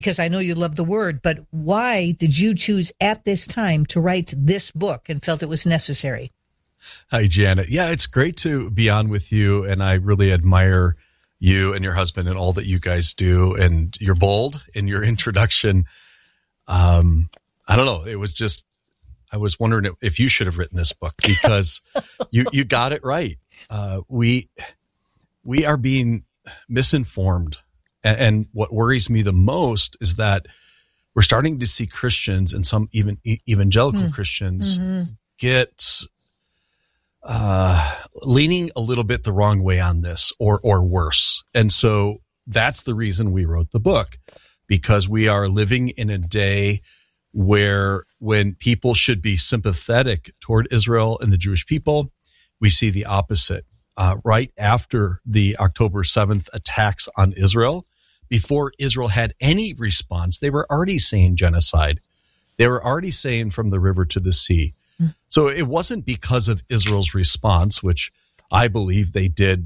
because I know you love the word, but why did you choose at this time to write this book and felt it was necessary? Hi, Janet. Yeah, it's great to be on with you, and I really admire you and your husband and all that you guys do, and you're bold in your introduction. I don't know. It was just, I was wondering if you should have written this book, because you got it right. We are being misinformed. And what worries me the most is that we're starting to see Christians, and some even evangelical Christians, get leaning a little bit the wrong way on this, or worse. And so that's the reason we wrote the book, because we are living in a day where, when people should be sympathetic toward Israel and the Jewish people, we see the opposite. Right after the October 7th attacks on Israel, before Israel had any response, they were already saying genocide. They were already saying from the river to the sea. So it wasn't because of Israel's response, which I believe they did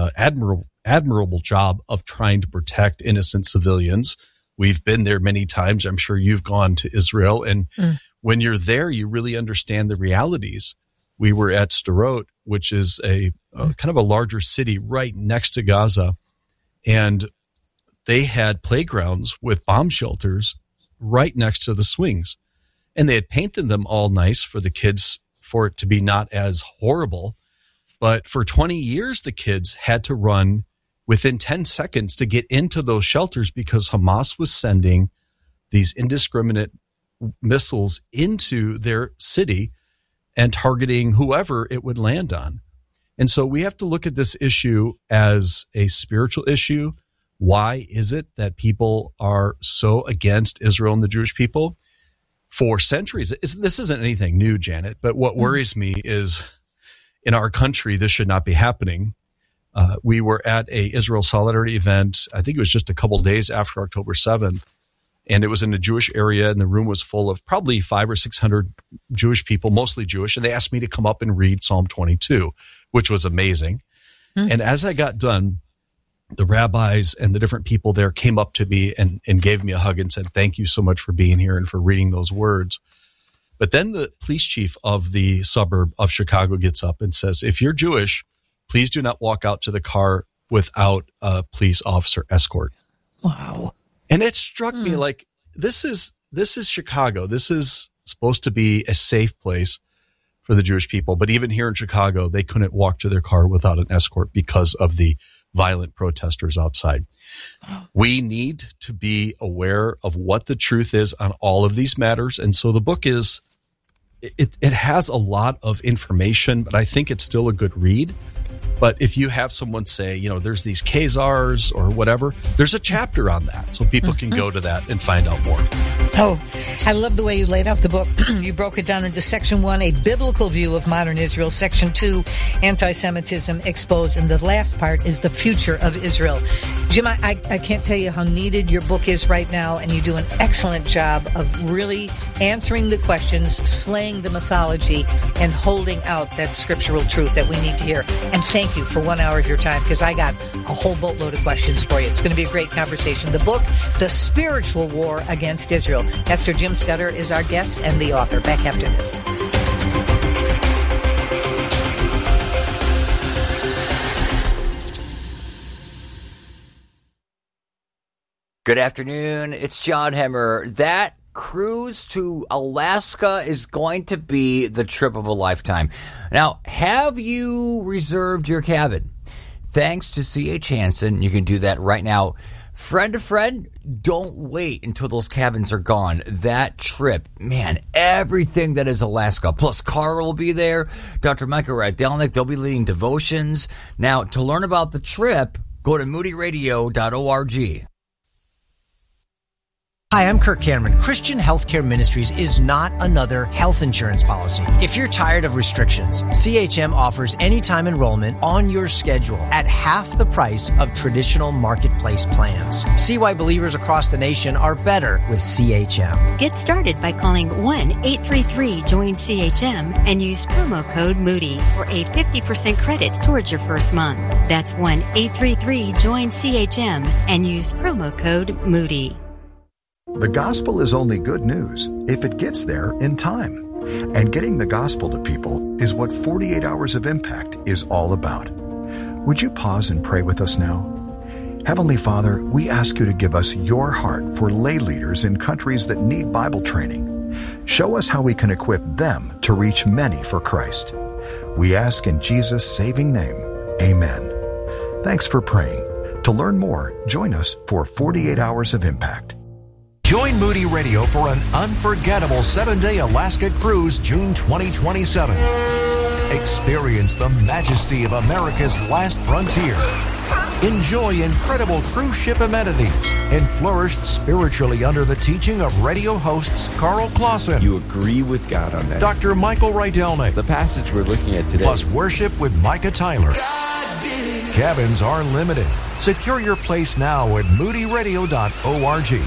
admirable job of trying to protect innocent civilians. We've been there many times. I'm sure you've gone to Israel. And when you're there, you really understand the realities. We were at Sderot, which is a kind of a larger city right next to Gaza. And they had playgrounds with bomb shelters right next to the swings. And they had painted them all nice for the kids, for it to be not as horrible. But for 20 years, the kids had to run within 10 seconds to get into those shelters, because Hamas was sending these indiscriminate missiles into their city and targeting whoever it would land on. And so we have to look at this issue as a spiritual issue. Why is it that people are so against Israel and the Jewish people? For centuries, this isn't anything new, Janet, but what worries me is, in our country, this should not be happening. We were at a Israel Solidarity event, I think it was just a couple days after October 7th, and it was in a Jewish area, and the room was full of probably 500 or 600 Jewish people, mostly Jewish, and they asked me to come up and read Psalm 22, which was amazing. And as I got done, the rabbis and the different people there came up to me and gave me a hug and said, "Thank you so much for being here and for reading those words." But then the police chief of the suburb of Chicago gets up and says, "If you're Jewish, please do not walk out to the car without a police officer escort." Wow. And it struck me like, this is Chicago. This is supposed to be a safe place for the Jewish people. But even here in Chicago, they couldn't walk to their car without an escort because of the violent protesters outside. We need to be aware of what the truth is on all of these matters. And so the book is, it has a lot of information, but I think it's still a good read. But if you have someone say, there's these Khazars or whatever, there's a chapter on that, so people can go to that and find out more. Oh, I love the way you laid out the book. You broke it down into Section 1, a biblical view of modern Israel. Section 2, anti-Semitism exposed. And the last part is the future of Israel. Jim, I can't tell you how needed your book is right now, and you do an excellent job of really answering the questions, slaying the mythology, and holding out that scriptural truth that we need to hear. And thank you for 1 hour of your time, because I got a whole boatload of questions for you. It's going to be a great conversation. The book, The Spiritual War Against Israel. Pastor Jim Scudder is our guest and the author. Back after this. Good afternoon. It's John Hemmer. That cruise to Alaska is going to be the trip of a lifetime. Now, have you reserved your cabin? Thanks to C.H. Hansen, you can do that right now. Friend to friend, don't wait until those cabins are gone. That trip, man, everything that is Alaska. Plus, Carl will be there. Dr. Michael Radelnik, they'll be leading devotions. Now, to learn about the trip, go to moodyradio.org. Hi, I'm Kirk Cameron. Christian Healthcare Ministries is not another health insurance policy. If you're tired of restrictions, CHM offers anytime enrollment on your schedule at half the price of traditional marketplace plans. See why believers across the nation are better with CHM. Get started by calling 1-833-JOIN-CHM and use promo code Moody for a 50% credit towards your first month. That's 1-833-JOIN-CHM and use promo code Moody. The gospel is only good news if it gets there in time. And getting the gospel to people is what 48 Hours of Impact is all about. Would you pause and pray with us now? Heavenly Father, we ask you to give us your heart for lay leaders in countries that need Bible training. Show us how we can equip them to reach many for Christ. We ask in Jesus' saving name, amen. Thanks for praying. To learn more, join us for 48 Hours of Impact. Join Moody Radio for an unforgettable 7-day Alaska cruise, June 2027. Experience the majesty of America's last frontier. Enjoy incredible cruise ship amenities and flourish spiritually under the teaching of radio hosts Carl Clausen. You agree with God on that. Dr. Michael Rydelnik. The passage we're looking at today. Plus worship with Micah Tyler. Cabins are limited. Secure your place now at moodyradio.org.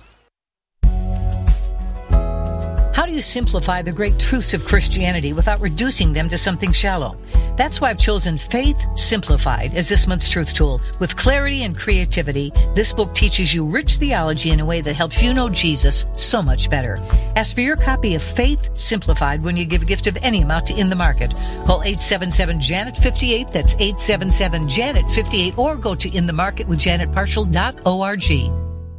How do you simplify the great truths of Christianity without reducing them to something shallow? That's why I've chosen Faith Simplified as this month's truth tool. With clarity and creativity, this book teaches you rich theology in a way that helps you know Jesus so much better. Ask for your copy of Faith Simplified when you give a gift of any amount to In the Market. Call 877-JANET-58, that's 877-JANET-58, or go to inthemarketwithjanetparshall.org.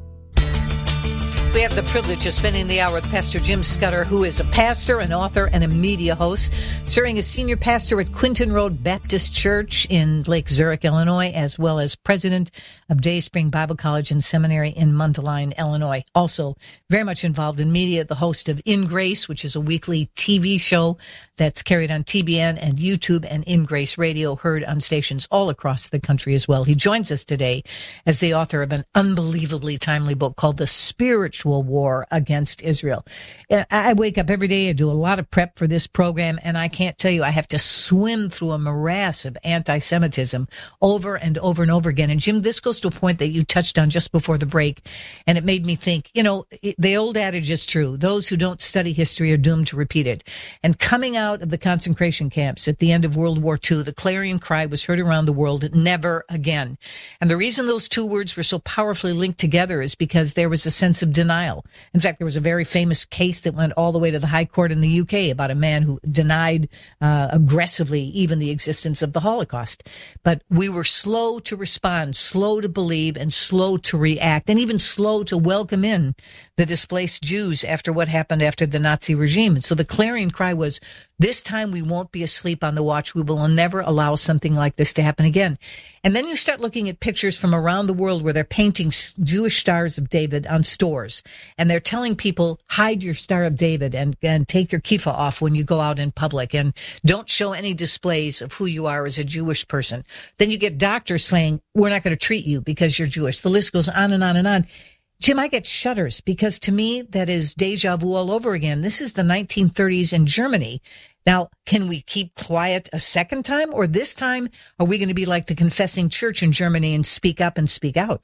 We have the privilege of spending the hour with Pastor Jim Scudder, who is a pastor, an author, and a media host, serving as senior pastor at Quinton Road Baptist Church in Lake Zurich, Illinois, as well as president of Day Spring Bible College and Seminary in Mundelein, Illinois. Also very much involved in media, the host of In Grace, which is a weekly TV show that's carried on TBN and YouTube, and In Grace Radio, heard on stations all across the country as well. He joins us today as the author of an unbelievably timely book called The Spiritual War Against Israel. I wake up every day, I do a lot of prep for this program, and I can't tell you, I have to swim through a morass of anti-Semitism over and over and over again. And Jim, this goes to a point that you touched on just before the break, and it made me think, the old adage is true. Those who don't study history are doomed to repeat it. And coming out of the concentration camps at the end of World War II, the clarion cry was heard around the world, never again. And the reason those two words were so powerfully linked together is because there was a sense of denial. In fact, there was a very famous case that went all the way to the High Court in the UK about a man who denied aggressively even the existence of the Holocaust. But we were slow to respond, slow to believe, and slow to react, and even slow to welcome in the displaced Jews after what happened after the Nazi regime. And so the clarion cry was, this time we won't be asleep on the watch. We will never allow something like this to happen again. And then you start looking at pictures from around the world where they're painting Jewish stars of David on stores. And they're telling people, hide your Star of David and take your kippah off when you go out in public. And don't show any displays of who you are as a Jewish person. Then you get doctors saying, we're not going to treat you because you're Jewish. The list goes on and on and on. Jim, I get shudders because to me, that is deja vu all over again. This is the 1930s in Germany. Now, can we keep quiet a second time, or this time are we going to be like the confessing church in Germany and speak up and speak out?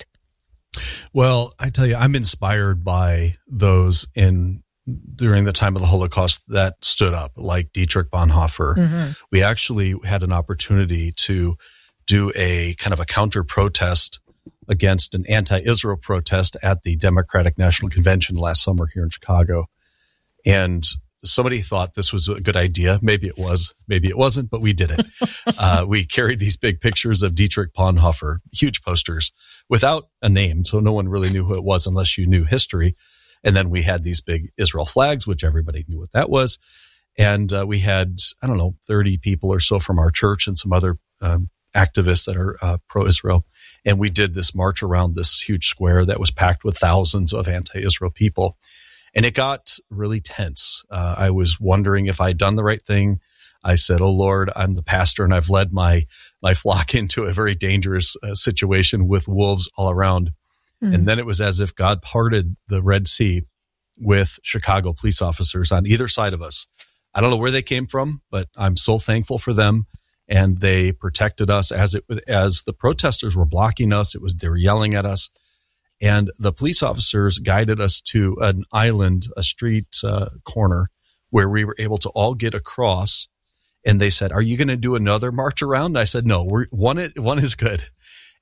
Well, I tell you, I'm inspired by those during the time of the Holocaust that stood up, like Dietrich Bonhoeffer. Mm-hmm. We actually had an opportunity to do a kind of a counter protest against an anti-Israel protest at the Democratic National Convention last summer here in Chicago. And somebody thought this was a good idea. Maybe it was, maybe it wasn't, but we did it. We carried these big pictures of Dietrich Bonhoeffer, huge posters without a name. So no one really knew who it was unless you knew history. And then we had these big Israel flags, which everybody knew what that was. And we had, 30 people or so from our church and some other activists that are pro-Israel. And we did this march around this huge square that was packed with thousands of anti-Israel people. And it got really tense. I was wondering if I'd done the right thing. I said, oh, Lord, I'm the pastor and I've led my flock into a very dangerous situation with wolves all around. Mm-hmm. And then it was as if God parted the Red Sea with Chicago police officers on either side of us. I don't know where they came from, but I'm so thankful for them. And they protected us as the protesters were blocking us. They were yelling at us. And the police officers guided us to an island, a street corner, where we were able to all get across. And they said, "Are you going to do another march around?" And I said, "No, one is good."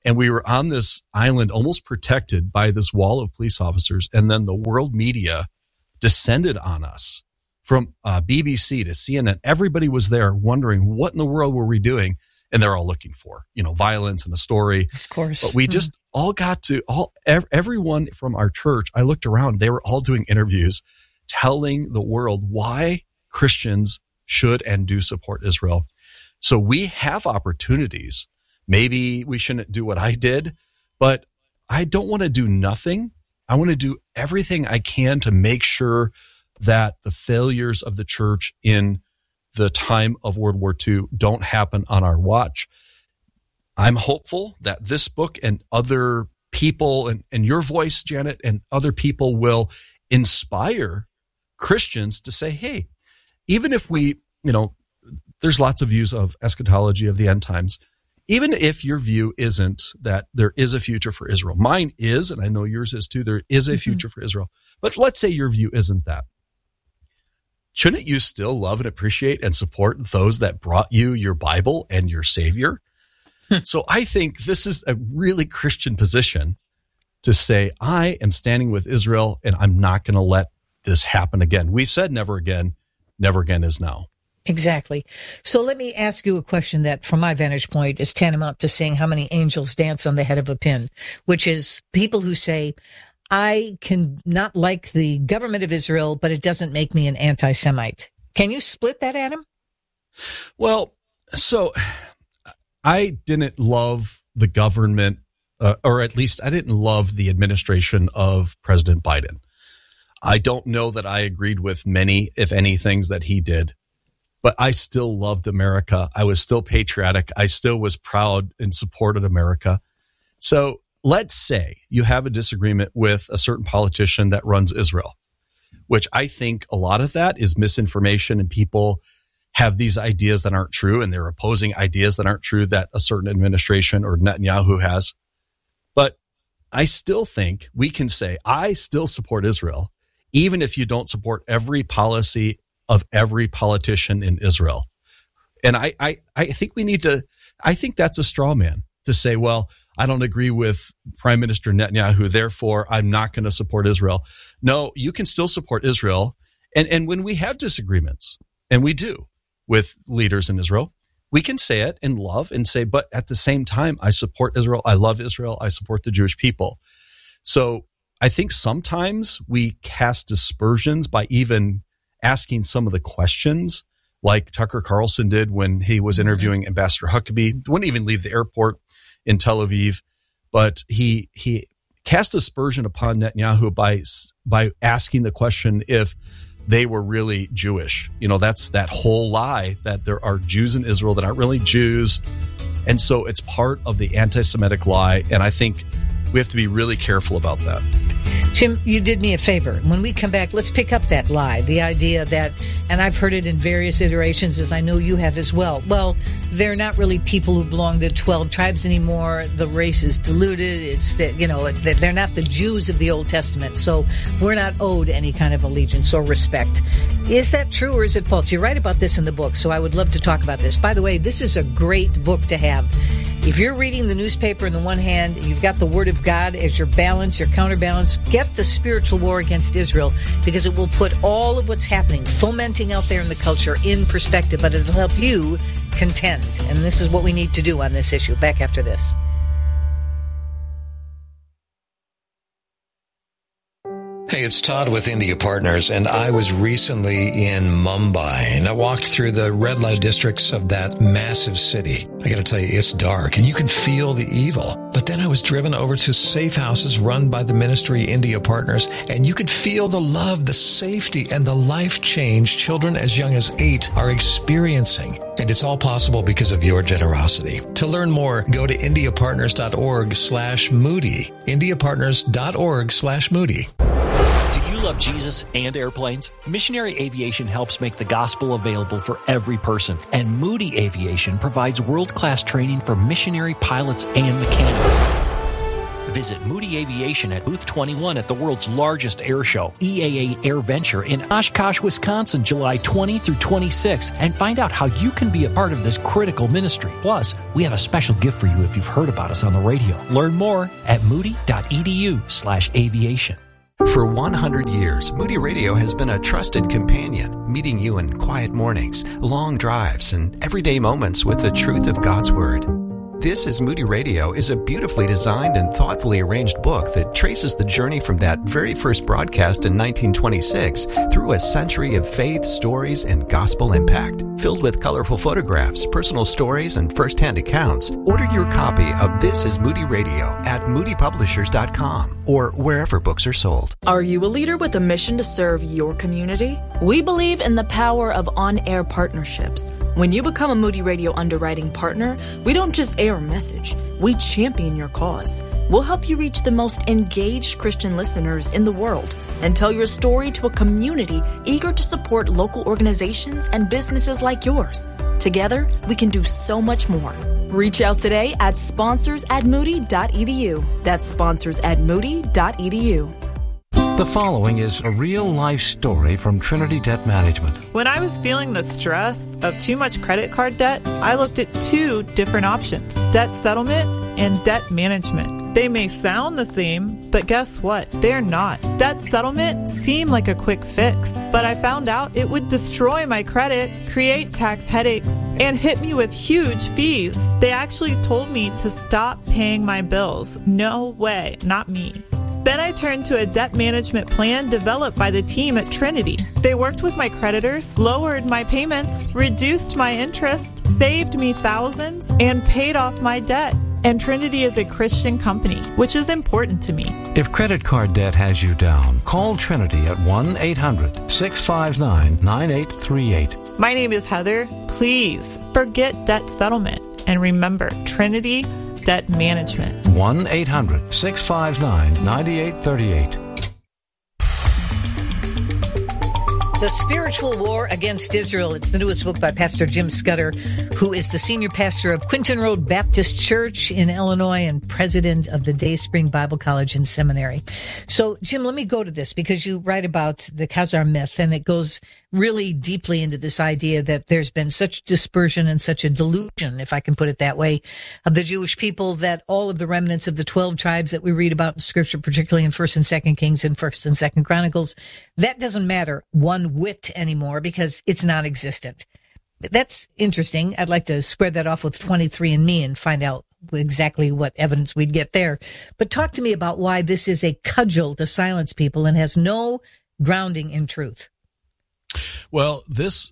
And we were on this island almost protected by this wall of police officers. And then the world media descended on us from BBC to CNN. Everybody was there wondering what in the world were we doing? And they're all looking for, violence and a story. Of course. But we just all got to everyone from our church. I looked around, they were all doing interviews telling the world why Christians should and do support Israel. So we have opportunities. Maybe we shouldn't do what I did, but I don't want to do nothing. I want to do everything I can to make sure that the failures of the church in the time of World War II don't happen on our watch. I'm hopeful that this book and other people and your voice, Janet, and other people will inspire Christians to say, hey, even if we, there's lots of views of eschatology of the end times. Even if your view isn't that there is a future for Israel, mine is, and I know yours is too, there is a future for Israel. But let's say your view isn't that. Shouldn't you still love and appreciate and support those that brought you your Bible and your Savior? So I think this is a really Christian position to say, I am standing with Israel and I'm not going to let this happen again. We've said never again is now. Exactly. So let me ask you a question that, from my vantage point, is tantamount to saying how many angels dance on the head of a pin, which is people who say, I can not like the government of Israel, but it doesn't make me an anti-Semite. Can you split that, Adam? Well, so I didn't love the government, or at least I didn't love the administration of President Biden. I don't know that I agreed with many, if any, things that he did. But I still loved America. I was still patriotic. I still was proud and supported America. So let's say you have a disagreement with a certain politician that runs Israel, which I think a lot of that is misinformation, and people have these ideas that aren't true, and they're opposing ideas that aren't true that a certain administration or Netanyahu has. But I still think we can say, I still support Israel, even if you don't support every policy of every politician in Israel. And I think we need to, I think that's a straw man to say, well, I don't agree with Prime Minister Netanyahu, therefore I'm not going to support Israel. No, you can still support Israel. And when we have disagreements, and we do with leaders in Israel, we can say it in love and say, but at the same time, I support Israel. I love Israel. I support the Jewish people. So I think sometimes we cast dispersions by even asking some of the questions like Tucker Carlson did when he was interviewing Ambassador Huckabee. Wouldn't even leave the airport in Tel Aviv, but he cast aspersion upon Netanyahu by asking the question if they were really Jewish. That's that whole lie that there are Jews in Israel that aren't really Jews. And so it's part of the anti-Semitic lie. And I think we have to be really careful about that. Jim, you did me a favor. When we come back, let's pick up that lie, the idea that, and I've heard it in various iterations, as I know you have as well. Well, they're not really people who belong to 12 tribes anymore. The race is diluted. It's that, they're not the Jews of the Old Testament. So we're not owed any kind of allegiance or respect. Is that true or is it false? You write about this in the book, so I would love to talk about this. By the way, this is a great book to have. If you're reading the newspaper on the one hand, you've got the Word of God as your balance, your counterbalance, get the spiritual war against Israel, because it will put all of what's happening, fomenting out there in the culture, in perspective, but it'll help you contend. And this is what we need to do on this issue. Back after this. Hey, it's Todd with India Partners, and I was recently in Mumbai, and I walked through the red light districts of that massive city. I got to tell you, it's dark, and you can feel the evil. But then I was driven over to safe houses run by the ministry India Partners, and you could feel the love, the safety, and the life change children as young as 8 are experiencing. And it's all possible because of your generosity. To learn more, go to indiapartners.org/Moody. indiapartners.org/Moody. Do you love Jesus and airplanes? Missionary Aviation helps make the gospel available for every person, and Moody Aviation provides world-class training for missionary pilots and mechanics. Visit Moody Aviation at Booth 21 at the world's largest air show, EAA Air Venture in Oshkosh, Wisconsin, July 20 through 26, and find out how you can be a part of this critical ministry. Plus, we have a special gift for you if you've heard about us on the radio. Learn more at moody.edu/aviation. For 100 years, Moody Radio has been a trusted companion, meeting you in quiet mornings, long drives, and everyday moments with the truth of God's Word. This is Moody Radio is a beautifully designed and thoughtfully arranged book that traces the journey from that very first broadcast in 1926 through a century of faith, stories, and gospel impact. Filled with colorful photographs, personal stories, and first-hand accounts, order your copy of This is Moody Radio at moodypublishers.com or wherever books are sold. Are you a leader with a mission to serve your community? We believe in the power of on-air partnerships. When you become a Moody Radio underwriting partner, we don't just air a message, we champion your cause. We'll help you reach the most engaged Christian listeners in the world and tell your story to a community eager to support local organizations and businesses like yours. Together, we can do so much more. Reach out today at sponsors@moody.edu. That's sponsors@moody.edu. The following is a real-life story from Trinity Debt Management. When I was feeling the stress of too much credit card debt, I looked at two different options: debt settlement and debt management. They may sound the same, but guess what? They're not. Debt settlement seemed like a quick fix, but I found out it would destroy my credit, create tax headaches, and hit me with huge fees. They actually told me to stop paying my bills. No way, not me. Then I turned to a debt management plan developed by the team at Trinity. They worked with my creditors, lowered my payments, reduced my interest, saved me thousands, and paid off my debt. And Trinity is a Christian company, which is important to me. If credit card debt has you down, call Trinity at 1-800-659-9838. My name is Heather. Please forget debt settlement and remember Trinity Debt Management. 1-800-659-9838. The Spiritual War Against Israel. It's the newest book by Pastor Jim Scudder, who is the senior pastor of Quinton Road Baptist Church in Illinois and president of the Day Spring Bible College and Seminary. So, Jim, let me go to this because you write about the Khazar myth, and it goes really deeply into this idea that there's been such dispersion and such a delusion, if I can put it that way, of the Jewish people that all of the remnants of the 12 tribes that we read about in Scripture, particularly in 1st and 2nd Kings and 1st and 2nd Chronicles, that doesn't matter one whit anymore because it's non-existent. That's interesting. I'd like to square that off with 23andMe and find out exactly what evidence we'd get there. But talk to me about why this is a cudgel to silence people and has no grounding in truth. Well, this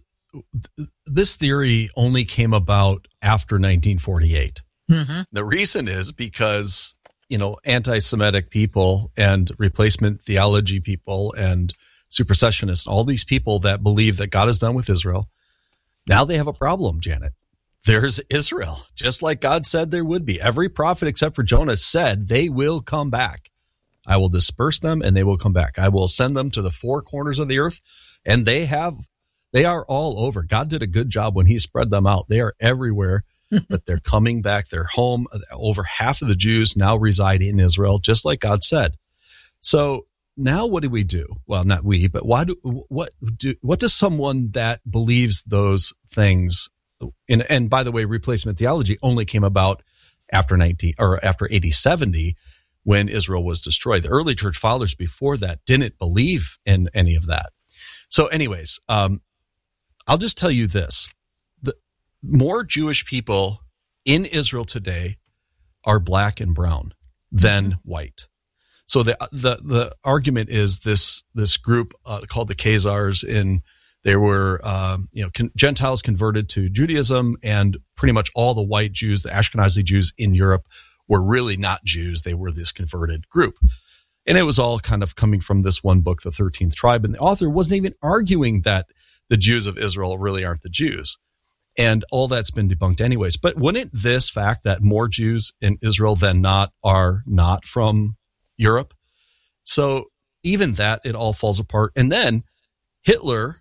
theory only came about after 1948. Mm-hmm. The reason is because, anti-Semitic people and replacement theology people and supersessionists, all these people that believe that God is done with Israel, now they have a problem, Janet. There's Israel, just like God said there would be. Every prophet except for Jonah said they will come back. I will disperse them and they will come back. I will send them to the four corners of the earth. And they are all over. God did a good job when he spread them out. They are everywhere, but they're coming back. They're home. Over half of the Jews now reside in Israel, just like God said. So now what do we do? Well, not we, but what does someone that believes those things, and by the way, replacement theology only came about after AD 70 when Israel was destroyed. The early church fathers before that didn't believe in any of that. So anyways, I'll just tell you this. The more Jewish people in Israel today are black and brown than white. So the argument is this group called the Khazars, they were Gentiles converted to Judaism, and pretty much all the white Jews, the Ashkenazi Jews in Europe, were really not Jews. They were this converted group. And it was all kind of coming from this one book, The 13th Tribe. And the author wasn't even arguing that the Jews of Israel really aren't the Jews. And all that's been debunked anyways. But wouldn't this fact that more Jews in Israel than not are not from Europe? So even that, it all falls apart. And then Hitler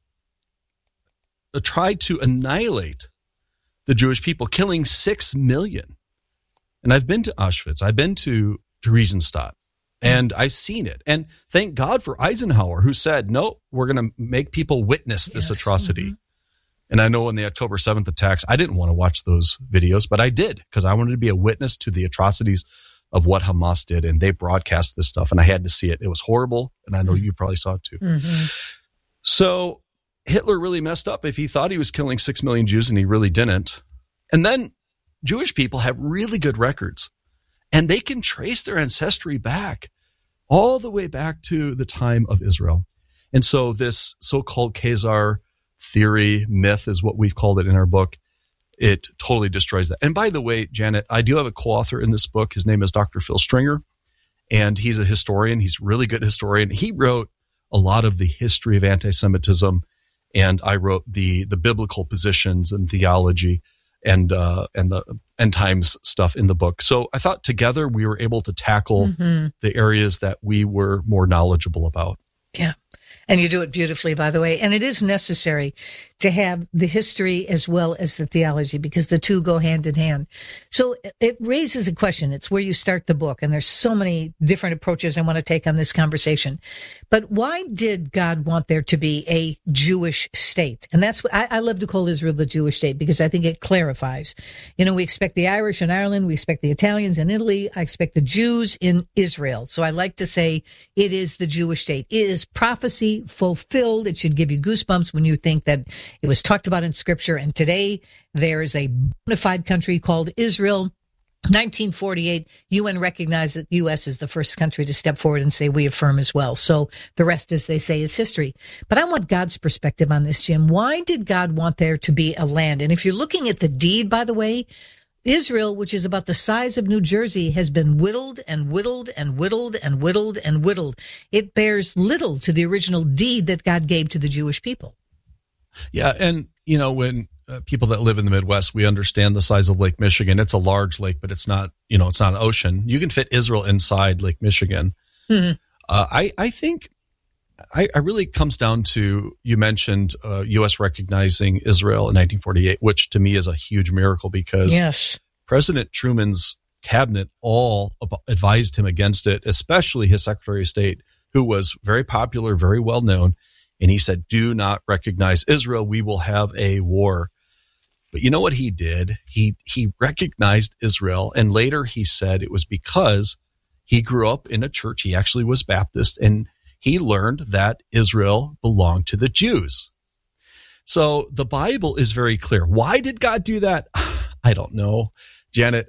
tried to annihilate the Jewish people, killing 6 million. And I've been to Auschwitz. I've been to Theresienstadt. And I've seen it. And thank God for Eisenhower, who said, no, we're going to make people witness this atrocity. Mm-hmm. And I know in the October 7th attacks, I didn't want to watch those videos, but I did because I wanted to be a witness to the atrocities of what Hamas did. And they broadcast this stuff, and I had to see it. It was horrible. And I know you probably saw it too. Mm-hmm. So Hitler really messed up if he thought he was killing 6 million Jews, and he really didn't. And then Jewish people have really good records. And they can trace their ancestry back all the way back to the time of Israel. And so this so-called Khazar theory, myth is what we've called it in our book. It totally destroys that. And by the way, Janet, I do have a co-author in this book. His name is Dr. Phil Stringer, and he's a historian. He's a really good historian. He wrote a lot of the history of anti-Semitism, and I wrote the biblical positions and theology and the end times stuff in the book. So I thought together we were able to tackle the areas that we were more knowledgeable about. Yeah. And you do it beautifully, by the way. And it is necessary to have the history as well as the theology, because the two go hand in hand. So it raises a question. It's where you start the book. And there's so many different approaches I want to take on this conversation. But why did God want there to be a Jewish state? And that's what I love to call Israel the Jewish state, because I think it clarifies. You know, we expect the Irish in Ireland. We expect the Italians in Italy. I expect the Jews in Israel. So I like to say it is the Jewish state. It is prophecy fulfilled. It should give you goosebumps when you think that it was talked about in Scripture. And today there is a bona fide country called Israel. 1948, UN recognized that the U.S. is the first country to step forward and say we affirm as well. So the rest, as they say, is history. But I want God's perspective on this, Jim. Why did God want there to be a land? And if you're looking at the deed, by the way, Israel, which is about the size of New Jersey, has been whittled and whittled and whittled and whittled and whittled. It bears little to the original deed that God gave to the Jewish people. Yeah. And, you know, when people that live in the Midwest, we understand the size of Lake Michigan. It's a large lake, but it's not, you know, it's not an ocean. You can fit Israel inside Lake Michigan. Mm-hmm. I think I really comes down to, you mentioned U.S. recognizing Israel in 1948, which to me is a huge miracle, because President Truman's cabinet all advised him against it, especially his Secretary of State, who was very popular, very well known. And he said, do not recognize Israel. We will have a war. But you know what he did? He recognized Israel. And later he said it was because he grew up in a church. He actually was Baptist, and he learned that Israel belonged to the Jews. So the Bible is very clear. Why did God do that? I don't know, Janet.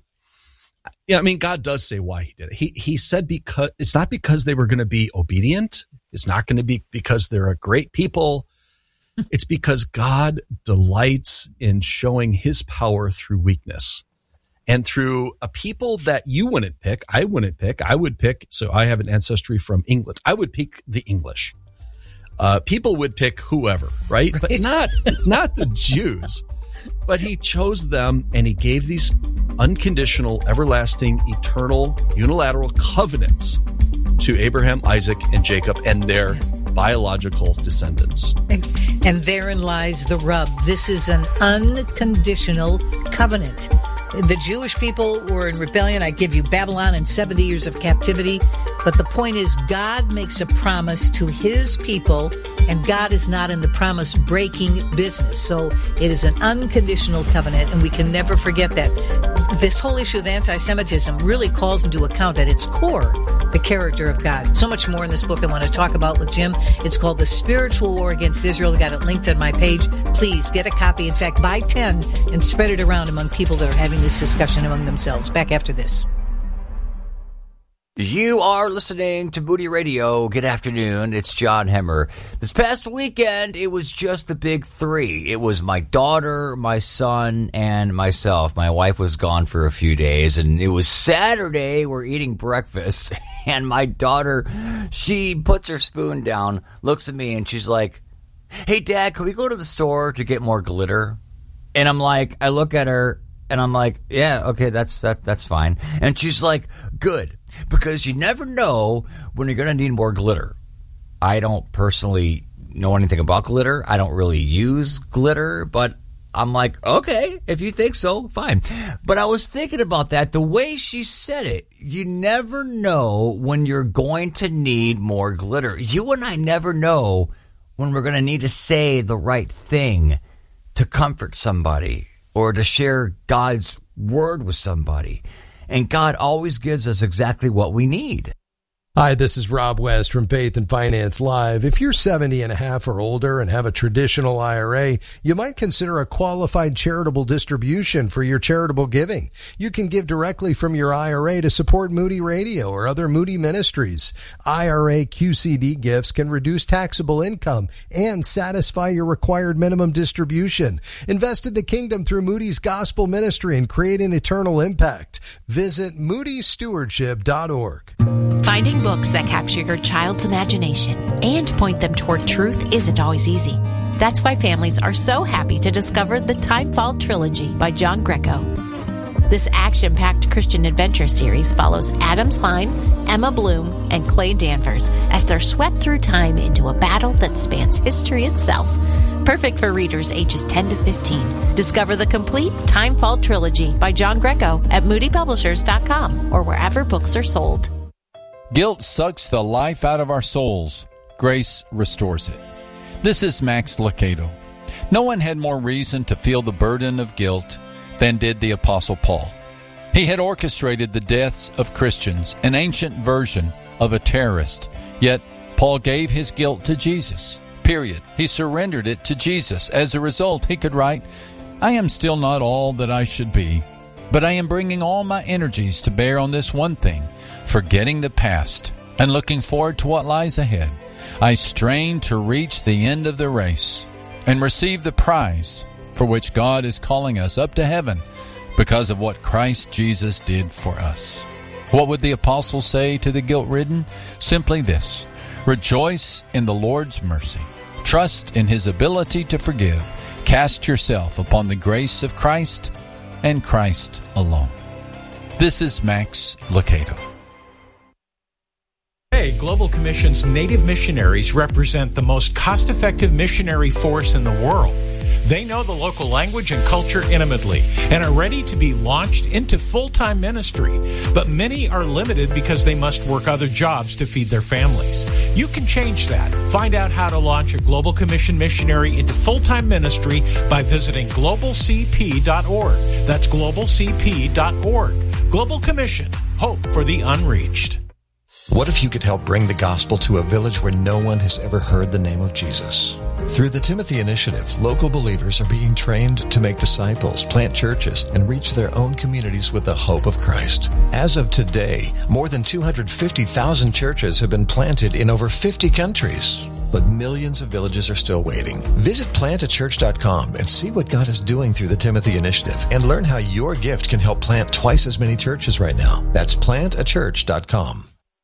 God does say why he did it. He said because it's not because they were going to be obedient. It's not going to be because they're a great people. It's because God delights in showing his power through weakness and through a people that you wouldn't pick. I wouldn't pick. I would pick. So I have an ancestry from England. I would pick the English. People would pick whoever, right? But not the Jews. But he chose them, and he gave these unconditional, everlasting, eternal, unilateral covenants to Abraham, Isaac, and Jacob and their biological descendants. And therein lies the rub. This is an unconditional covenant. The Jewish people were in rebellion. I give you Babylon and 70 years of captivity. But the point is, God makes a promise to his people, and God is not in the promise-breaking business. So it is an unconditional covenant, and we can never forget that. This whole issue of anti-Semitism really calls into account at its core the character of God. So much more in this book I want to talk about with Jim. It's called The Spiritual War Against Israel. I got it linked on my page. Please get a copy. In fact, buy 10 and spread it around among people that are having this discussion among themselves. Back after this. You are listening to Moody Radio. Good afternoon. It's John Hemmer. This past weekend, it was just the big three. It was my daughter, my son, and myself. My wife was gone for a few days, and it was Saturday. We're eating breakfast, and my daughter, she puts her spoon down, looks at me, and she's like, "Hey, Dad, can we go to the store to get more glitter?" And I'm like, I look at her, and I'm like, "Yeah, okay, that's fine." And she's like, "Good. Because you never know when you're going to need more glitter." I don't personally know anything about glitter. I don't really use glitter, but I'm like, okay, if you think so, fine. But I was thinking about that. The way she said it, you never know when you're going to need more glitter. You and I never know when we're going to need to say the right thing to comfort somebody or to share God's word with somebody. And God always gives us exactly what we need. Hi, this is Rob West from Faith and Finance Live. If you're 70 and a half or older and have a traditional IRA, you might consider a qualified charitable distribution for your charitable giving. You can give directly from your IRA to support Moody Radio or other Moody ministries. IRA QCD gifts can reduce taxable income and satisfy your required minimum distribution. Invest in the kingdom through Moody's Gospel Ministry and create an eternal impact. Visit moodystewardship.org. Finding books that capture your child's imagination and point them toward truth isn't always easy. That's why families are so happy to discover the Timefall Trilogy by John Greco. This action-packed Christian adventure series follows Adam Klein, Emma Bloom, and Clay Danvers as they're swept through time into a battle that spans history itself. Perfect for readers ages 10 to 15. Discover the complete Timefall Trilogy by John Greco at moodypublishers.com or wherever books are sold. Guilt sucks the life out of our souls. Grace restores it. This is Max Lucado. No one had more reason to feel the burden of guilt than did the Apostle Paul. He had orchestrated the deaths of Christians, an ancient version of a terrorist. Yet, Paul gave his guilt to Jesus. Period. He surrendered it to Jesus. As a result, he could write, I am still not all that I should be, but I am bringing all my energies to bear on this one thing, forgetting the past and looking forward to what lies ahead. I strain to reach the end of the race and receive the prize for which God is calling us up to heaven because of what Christ Jesus did for us. What would the apostle say to the guilt-ridden? Simply this: rejoice in the Lord's mercy. Trust in his ability to forgive. Cast yourself upon the grace of Christ and Christ alone. This is Max Lucado. Today, Global Commission's Native missionaries represent the most cost-effective missionary force in the world. They know the local language and culture intimately and are ready to be launched into full-time ministry. But many are limited because they must work other jobs to feed their families. You can change that. Find out how to launch a Global Commission missionary into full-time ministry by visiting globalcp.org. That's globalcp.org. Global Commission. Hope for the unreached. What if you could help bring the gospel to a village where no one has ever heard the name of Jesus? Through the Timothy Initiative, local believers are being trained to make disciples, plant churches, and reach their own communities with the hope of Christ. As of today, more than 250,000 churches have been planted in over 50 countries. But millions of villages are still waiting. Visit plantachurch.com and see what God is doing through the Timothy Initiative and learn how your gift can help plant twice as many churches right now. That's plantachurch.com.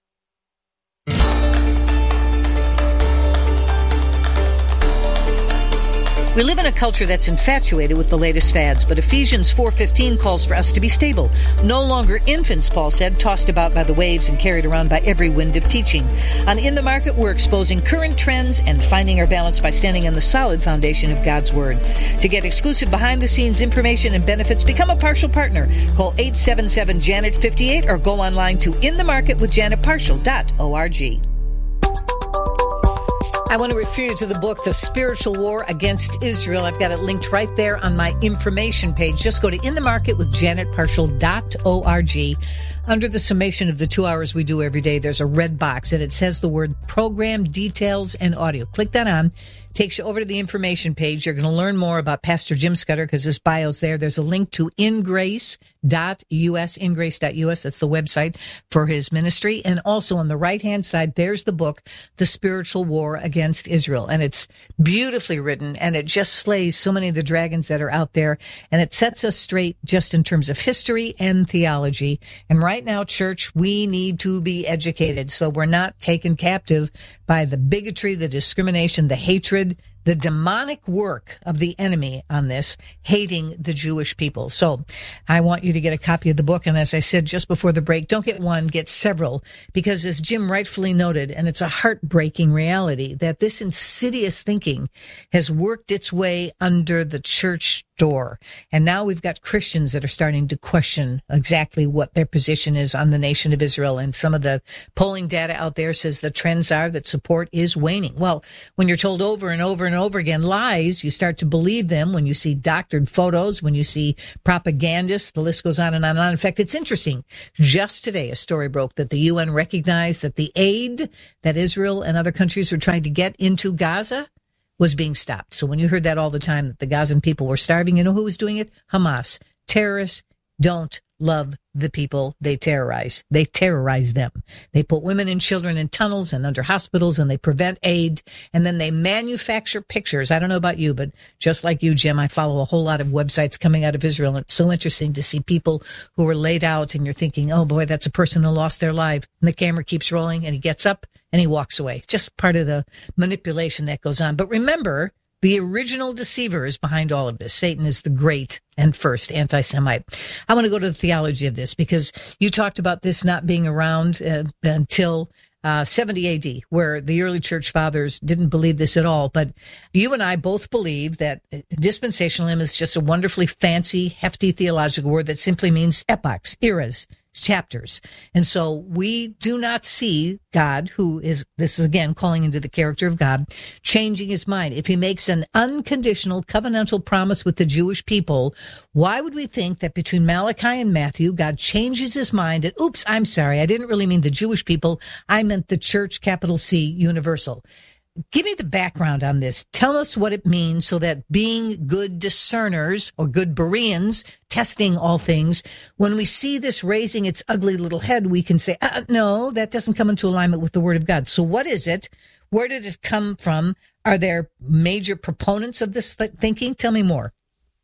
We live in a culture that's infatuated with the latest fads, but Ephesians 4:15 calls for us to be stable. No longer infants, Paul said, tossed about by the waves and carried around by every wind of teaching. On In the Market, we're exposing current trends and finding our balance by standing on the solid foundation of God's Word. To get exclusive behind-the-scenes information and benefits, become a partial partner. Call 877-JANET-58 or go online to inthemarketwithjanetpartial.org. I want to refer you to the book, The Spiritual War Against Israel. I've got it linked right there on my information page. Just go to inthemarketwithjanetpartial.org. Under the summation of the 2 hours we do every day, there's a red box, and it says the word Program Details and Audio. Click that on. Takes you over to the information page. You're going to learn more about Pastor Jim Scudder because his bio's there. There's a link to ingrace.us, ingrace.us. That's the website for his ministry. And also on the right-hand side, there's the book, The Spiritual War Against Israel. And it's beautifully written, and it just slays so many of the dragons that are out there. And it sets us straight just in terms of history and theology. And right now, church, we need to be educated so we're not taken captive by the bigotry, the discrimination, the hatred, the demonic work of the enemy on this, hating the Jewish people. So I want you to get a copy of the book. And as I said just before the break, don't get one, get several, because as Jim rightfully noted, and it's a heartbreaking reality, that this insidious thinking has worked its way under the church door. And now we've got Christians that are starting to question exactly what their position is on the nation of Israel. And some of the polling data out there says the trends are that support is waning. Well, when you're told over and over and over again lies, you start to believe them. When you see doctored photos, when you see propagandists, the list goes on and on and on. In fact, it's interesting. Just today, a story broke that the UN recognized that the aid that Israel and other countries were trying to get into Gaza was being stopped. So when you heard that all the time, that the Gazan people were starving, you know who was doing it? Hamas. Terrorists don't love the people they terrorize. They terrorize them. They put women and children in tunnels and under hospitals, and they prevent aid, and then they manufacture pictures. I don't know about you, but just like you, Jim, I follow a whole lot of websites coming out of Israel, and it's so interesting to see people who are laid out, and you're thinking, oh boy, that's a person who lost their life. And the camera keeps rolling, and he gets up and he walks away. Just part of the manipulation that goes on. But remember, the original deceiver is behind all of this. Satan is the great and first anti-Semite. I want to go to the theology of this, because you talked about this not being around until 70 AD, where the early church fathers didn't believe this at all. But you and I both believe that dispensationalism is just a wonderfully fancy, hefty theological word that simply means epochs, eras, chapters. And so we do not see God, who is, this is again calling into the character of God, changing his mind. If he makes an unconditional covenantal promise with the Jewish people, why would we think that between Malachi and Matthew, God changes his mind and, oops, I'm sorry, I didn't really mean the Jewish people. I meant the church, capital C, universal. Give me the background on this. Tell us what it means, so that being good discerners or good Bereans, testing all things, when we see this raising its ugly little head, we can say, no, that doesn't come into alignment with the Word of God. So what is it? Where did it come from? Are there major proponents of this thinking? Tell me more.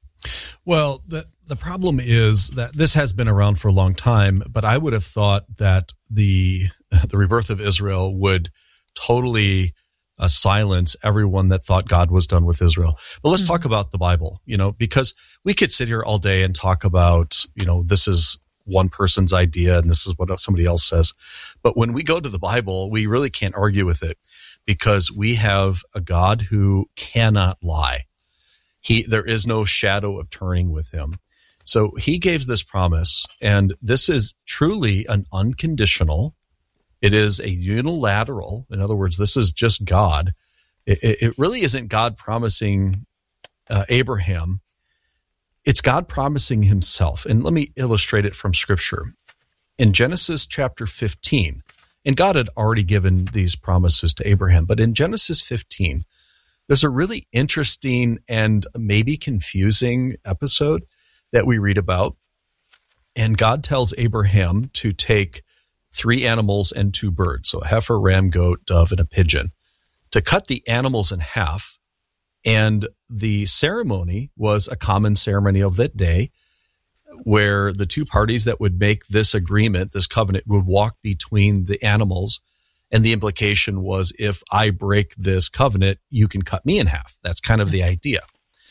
Well, the problem is that this has been around for a long time, but I would have thought that the rebirth of Israel would totally silence everyone that thought God was done with Israel. But let's talk about the Bible, because we could sit here all day and talk about, this is one person's idea and this is what somebody else says. But when we go to the Bible, we really can't argue with it, because we have a God who cannot lie. There is no shadow of turning with him. So he gave this promise, and this is truly an unconditional. It is a unilateral. In other words, this is just God. It really isn't God promising Abraham. It's God promising himself. And let me illustrate it from Scripture. In Genesis chapter 15, and God had already given these promises to Abraham, but in Genesis 15, there's a really interesting and maybe confusing episode that we read about. And God tells Abraham to take 3 animals and 2 birds, so a heifer, ram, goat, dove, and a pigeon, to cut the animals in half. And the ceremony was a common ceremony of that day, where the 2 parties that would make this agreement, this covenant, would walk between the animals. And the implication was, if I break this covenant, you can cut me in half. That's kind of the idea.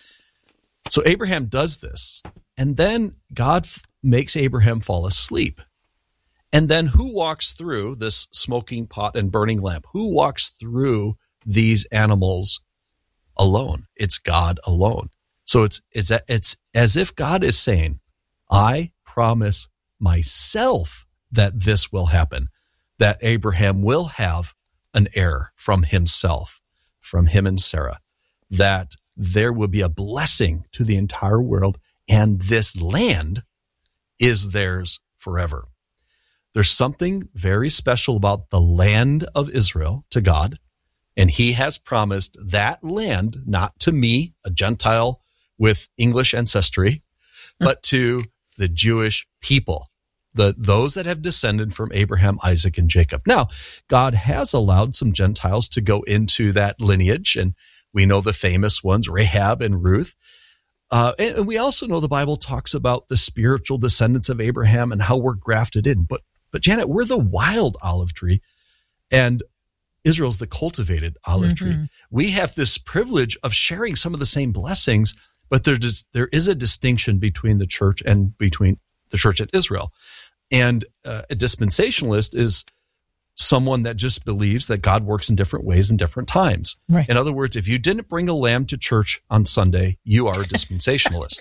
So Abraham does this, and then God makes Abraham fall asleep. And then who walks through this smoking pot and burning lamp? Who walks through these animals alone? It's God alone. So it's as if God is saying, I promise myself that this will happen, that Abraham will have an heir from himself, from him and Sarah, that there will be a blessing to the entire world, and this land is theirs forever. There's something very special about the land of Israel to God, and he has promised that land, not to me, a Gentile with English ancestry, but to the Jewish people, those that have descended from Abraham, Isaac, and Jacob. Now, God has allowed some Gentiles to go into that lineage, and we know the famous ones, Rahab and Ruth. And we also know the Bible talks about the spiritual descendants of Abraham and how we're grafted in. But Janet, we're the wild olive tree, and Israel's the cultivated olive tree. We have this privilege of sharing some of the same blessings, but there is a distinction between the church and between the church and Israel. And a dispensationalist is someone that just believes that God works in different ways in different times. Right. In other words, if you didn't bring a lamb to church on Sunday, you are a dispensationalist.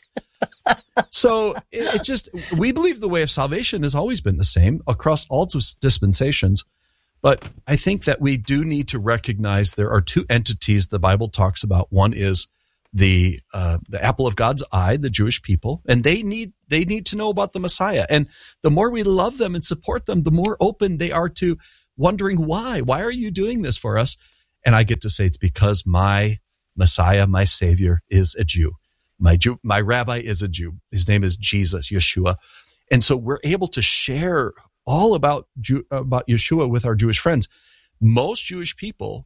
So we believe the way of salvation has always been the same across all dispensations. But I think that we do need to recognize there are two entities the Bible talks about. One is the apple of God's eye, the Jewish people, and they need to know about the Messiah. And the more we love them and support them, the more open they are to wondering why. Why are you doing this for us? And I get to say it's because my Messiah, my Savior, is a Jew. My rabbi is a Jew. His name is Jesus, Yeshua. And so we're able to share all about Yeshua with our Jewish friends. Most Jewish people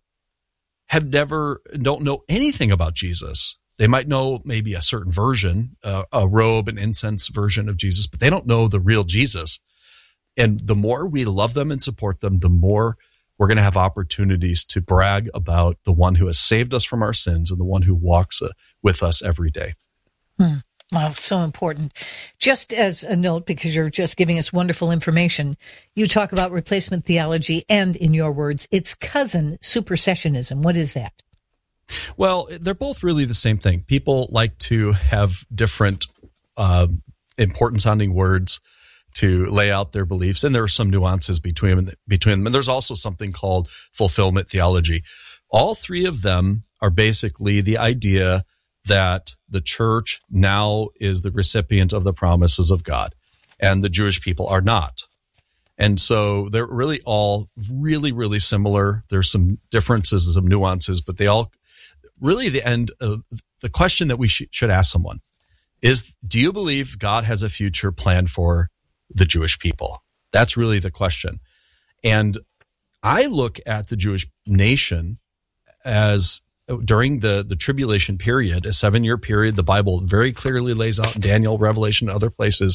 don't know anything about Jesus. They might know maybe a certain version, a robe and incense version of Jesus, but they don't know the real Jesus. And the more we love them and support them, the more we're going to have opportunities to brag about the one who has saved us from our sins and the one who walks with us every day. Wow, so important. Just as a note, because you're just giving us wonderful information, you talk about replacement theology and, in your words, its cousin, supersessionism. What is that? Well, they're both really the same thing. People like to have different important-sounding words to lay out their beliefs, and there are some nuances between them. And there's also something called fulfillment theology. All three of them are basically the idea that the church now is the recipient of the promises of God, and the Jewish people are not. And so they're really all really, really similar. There's some differences and some nuances, but they all really the question that we should ask someone is, do you believe God has a future plan for the Jewish people? That's really the question. And I look at the Jewish nation as during the tribulation period, a 7-year period, the Bible very clearly lays out in Daniel, Revelation, and other places,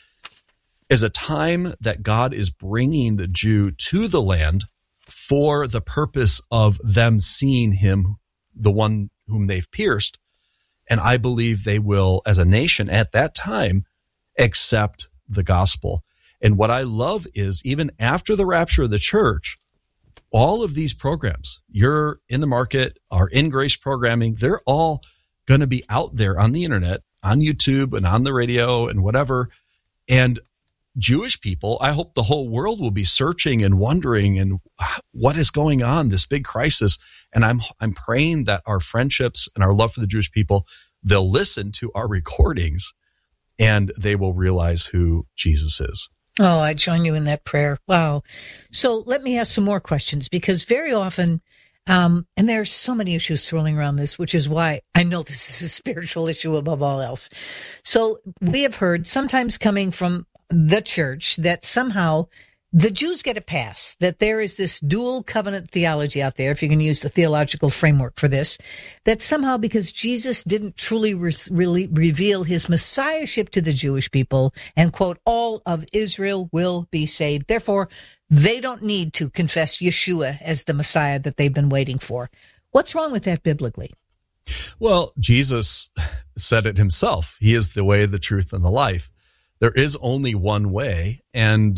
is a time that God is bringing the Jew to the land for the purpose of them seeing him, the one whom they've pierced. And I believe they will, as a nation at that time, accept the gospel. And what I love is, even after the rapture of the church, all of these programs, You're in the Market, our In Grace programming, they're all going to be out there on the internet, on YouTube and on the radio and whatever. And Jewish people, I hope the whole world will be searching and wondering and what is going on, this big crisis. And I'm praying that our friendships and our love for the Jewish people, they'll listen to our recordings and they will realize who Jesus is. Oh, I join you in that prayer. Wow. So let me ask some more questions, because very often, and there are so many issues swirling around this, which is why I know this is a spiritual issue above all else. So we have heard, sometimes coming from the church, that somehow the Jews get a pass, that there is this dual covenant theology out there, if you can use the theological framework for this, that somehow because Jesus didn't truly really reveal his messiahship to the Jewish people and, quote, all of Israel will be saved, therefore they don't need to confess Yeshua as the Messiah that they've been waiting for. What's wrong with that biblically? Well, Jesus said it himself. He is the way, the truth, and the life. There is only one way. And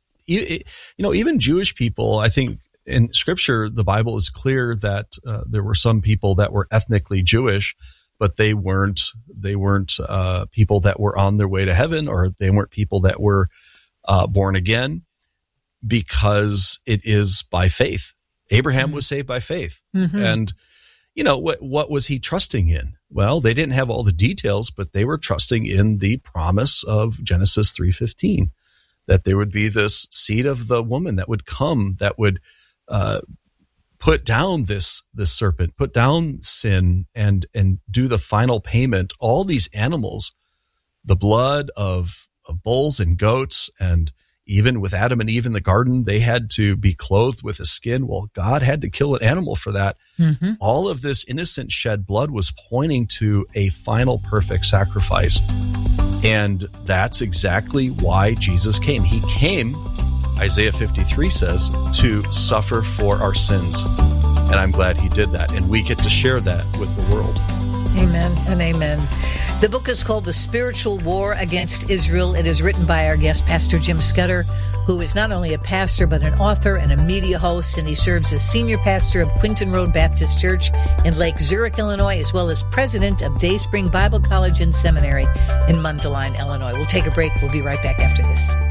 even Jewish people, I think in Scripture, the Bible is clear that there were some people that were ethnically Jewish, but they weren't people that were on their way to heaven, or they weren't people that were born again, because it is by faith. Abraham was saved by faith. Mm-hmm. And, what was he trusting in? Well, they didn't have all the details, but they were trusting in the promise of Genesis 3:15. That there would be this seed of the woman that would come, that would put down this serpent, put down sin, and do the final payment. All these animals, the blood of bulls and goats, and even with Adam and Eve in the garden, they had to be clothed with a skin. Well, God had to kill an animal for that. Mm-hmm. All of this innocent shed blood was pointing to a final perfect sacrifice. And that's exactly why Jesus came. He came, Isaiah 53 says, to suffer for our sins. And I'm glad he did that. And we get to share that with the world. Amen and amen. The book is called The Spiritual War Against Israel. It is written by our guest, Pastor Jim Scudder, who is not only a pastor, but an author and a media host, and he serves as senior pastor of Quinton Road Baptist Church in Lake Zurich, Illinois, as well as president of Day Spring Bible College and Seminary in Mundelein, Illinois. We'll take a break. We'll be right back after this.